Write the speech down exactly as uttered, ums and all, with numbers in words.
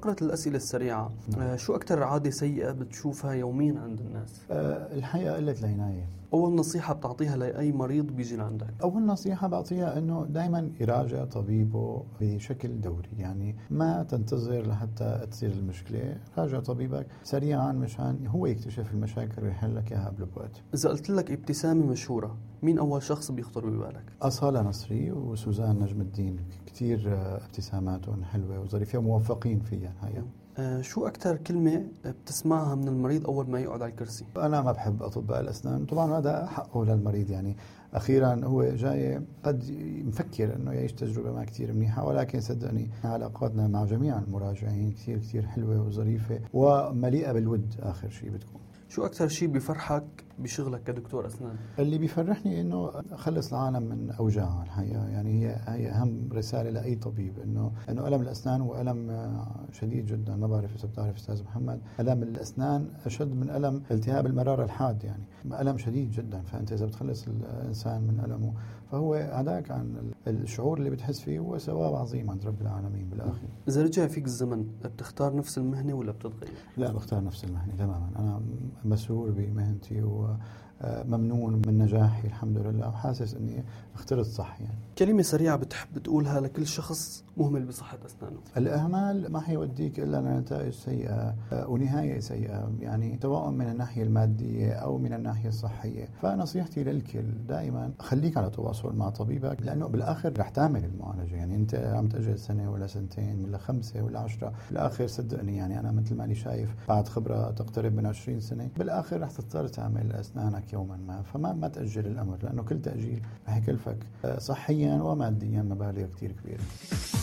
فقرة الأسئلة السريعة، آه شو أكتر عادة سيئة بتشوفها يوميا عند الناس؟ أه الحقيقة قلة العناية. أول نصيحة بتعطيها لأي مريض بيجي لعندك؟ أول نصيحة بعطيها أنه دائما يراجع طبيبه بشكل دوري، يعني ما تنتظر لحتى تصير المشكلة، راجع طبيبك سريعا مشان هو يكتشف المشاكل ويحل لك إياها قبل بوقت. إذا قلت لك ابتسامة مشهورة، مين أول شخص بيخطر ببالك؟ أصالة نصري وسوزان نجم الدين، كتير ابتساماتهم حلوة وظريفة وموفقين فيها. هيا آه شو أكتر كلمة بتسمعها من المريض أول ما يقعد على الكرسي؟ أنا ما بحب أطباء الأسنان، طبعا هذا حقه للمريض، يعني أخيرا هو جاي قد مفكر أنه يعيش تجربة ما كتير منيحة، ولكن صدقني علاقاتنا مع جميع المراجعين كتير كتير حلوة وظريفة ومليئة بالود. آخر شيء بتكون شو أكتر شيء بيفرحك بشغلك كدكتور أسنان؟ اللي بيفرحني إنه أخلص العالم من أوجاعها الحقيقة، يعني هي هي أهم رسالة لأي طبيب، إنه إنه ألم الأسنان هو ألم شديد جدا. ما بعرف إذا بتعرف أستاذ محمد، ألم الأسنان أشد من ألم التهاب المرارة الحاد، يعني ألم شديد جدا. فأنت إذا بتخلص الإنسان من ألمه فهو هذاك عن الشعور اللي بتحس فيه هو ثواب عظيم عند رب العالمين بالآخر. إذا رجع فيك الزمن بتختار نفس المهنة ولا بتتغير؟ لا، بختار نفس المهنة تماما. أنا مسرور بمهنتي وممنون من نجاحي الحمد لله، وحاسس أني اخترت صح. يعني كلمة سريعة بتحب تقولها لكل شخص مهمل بصحة أسنانه؟ الإهمال ما حيوديك إلا لنتائج سيئة ونهاية سيئة، يعني سواء من الناحية المادية أو من الناحية الصحية. فنصيحتي للكل دائما خليك على تواصل مع طبيبك، لأنه بالآخر رح تعمل المعالجة. يعني أنت عم تأجل سنة ولا سنتين ولا خمسة ولا عشرة، بالآخر صدقني يعني أنا مثل ما أني شايف بعد خبرة تقترب من عشرين سنة بالآخر رح تضطر تعمل أسنانك يوما ما. فما ما تأجل الأمر، لأنه كل تأجيل رح يكلفك صحيا وماديا مبالغ كتير كبيرة.